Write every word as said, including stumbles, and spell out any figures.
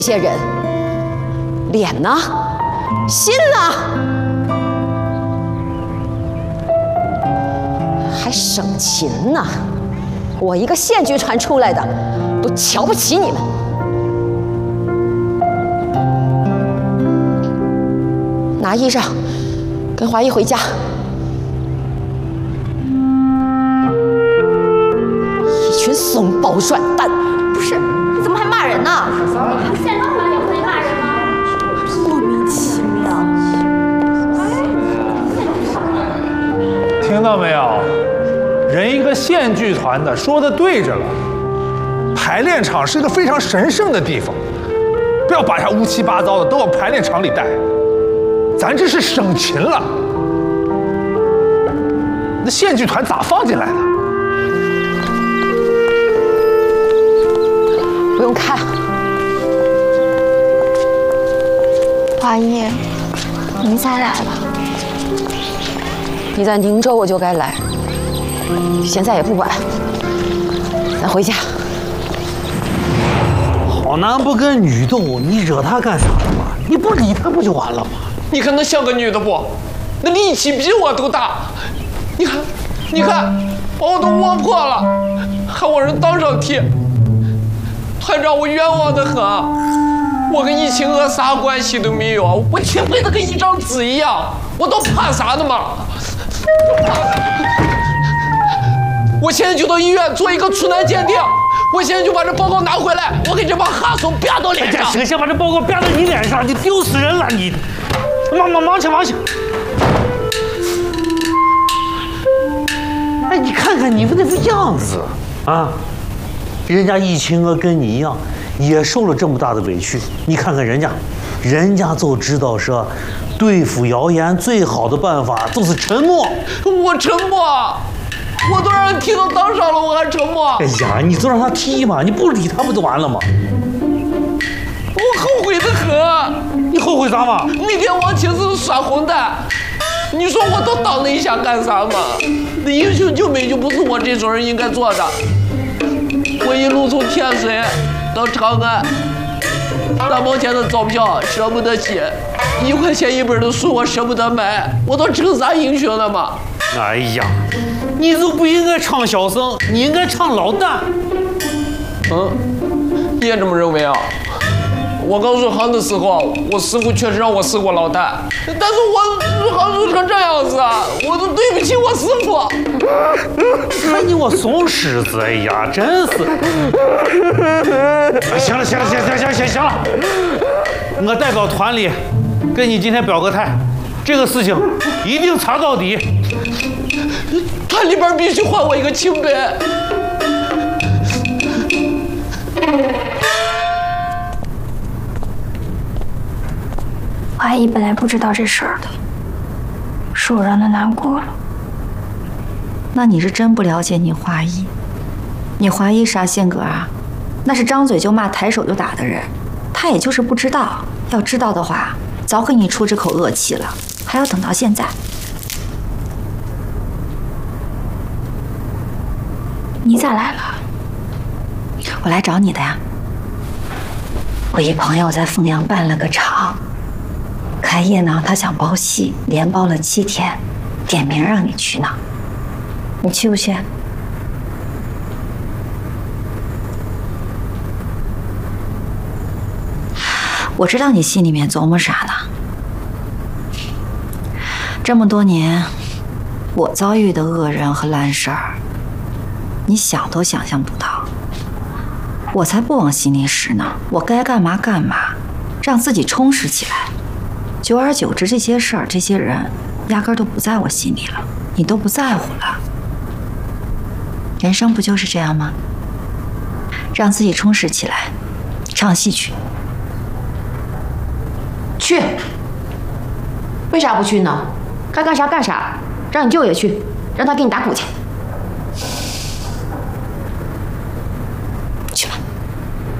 些人，脸呢？心呢？还省勤呢？我一个县剧团出来的，都瞧不起你们。拿衣裳，跟华姨回家。一群怂包软蛋！ 不是，你怎么还骂人呢？ 县团也可以骂人吗？ 莫名其妙。 听到没有？人一个县剧团的说的对着了，排练场是一个非常神圣的地方，不要把它乌七八糟的都往排练场里带。咱这是省勤了，那县剧团咋放进来的？ 不用看。 华姨，你才来了。 你在宁州我就该来，现在也不晚，咱回家。 好男不跟女斗，你惹他干啥嘛？你不理他不就完了吗？ 你看那像个女的不？那力气比我都大。你看，你看，把我都磨破了，还往人当上贴。团长，我冤枉的很。我跟易清娥啥关系都没有，我清白的跟一张纸一样，我都怕啥的嘛？我现在就到医院做一个处男鉴定，我现在就把这报告拿回来，我给这帮哈怂啪到脸上。 行行，把这报告啪到你脸上，你丢死人了你！忙忙忙去忙去！哎，你看看你们那副样子啊，人家易清娥跟你一样，也受了这么大的委屈。你看看人家，人家就知道说，对付谣言最好的办法就是沉默。 我沉默，我都让人踢到裆上了，我还沉默。 哎呀，你就让他踢嘛，你不理他不就完了吗？ 我后悔的很。 你后悔啥嘛？ 那天王青是耍混蛋，你说我都挡了一下干啥嘛？那英雄救美就不是我这种人应该做的。我一路从天水到长安，三毛钱的钞票舍不得写，一块钱一本的书我舍不得买，我都成啥英雄了嘛？ 哎呀，你就不应该唱小生，你应该唱老旦。 嗯，你也这么认为啊？我刚入行的时候，我师傅确实让我试过老旦，但是我入行入成这样子啊，我都对不起我师傅。 看你我怂狮子，哎呀，真是！行了行了行行行行行了，我代表团里跟你今天表个态，这个事情一定查到底。 团里边必须还我一个清白。 华姨本来不知道这事儿的，是我让她难过了。 那你是真不了解你华姨，你华姨啥性格啊？那是张嘴就骂、抬手就打的人，她也就是不知道。要知道的话，早给你出这口恶气了，还要等到现在。 你咋来了？ 我来找你的呀。我一朋友在凤阳办了个场，开业呢，他想包戏，连包了七天，点名让你去呢。你去不去？我知道你心里面琢磨啥呢。这么多年，我遭遇的恶人和烂事儿，你想都想象不到。我才不往心里使呢，我该干嘛干嘛，让自己充实起来。久而久之，这些事儿、这些人，压根儿都不在我心里了，你都不在乎了。人生不就是这样吗？让自己充实起来，唱戏去。 去。为啥不去呢？该干啥干啥，让你舅爷去，让他给你打鼓去。